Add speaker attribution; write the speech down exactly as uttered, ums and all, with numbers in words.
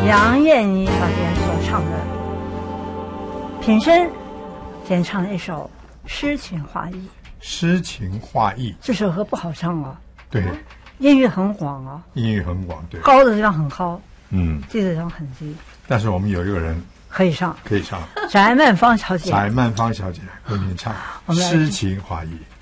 Speaker 1: 杨燕妮小姐所唱的品声，先唱了一首诗情画意。
Speaker 2: 诗情画意，
Speaker 1: 这首歌不好唱哦。
Speaker 2: 对，
Speaker 1: 音域很广哦，
Speaker 2: 音域很广，对，
Speaker 1: 高的地方很高，
Speaker 2: 嗯，
Speaker 1: 低的地方很低。
Speaker 2: 但是我们有一个人
Speaker 1: 可以唱，
Speaker 2: 可以唱，
Speaker 1: 翟曼芳小姐，
Speaker 2: 翟曼芳小姐为您唱
Speaker 1: 我们来
Speaker 2: 诗情画意。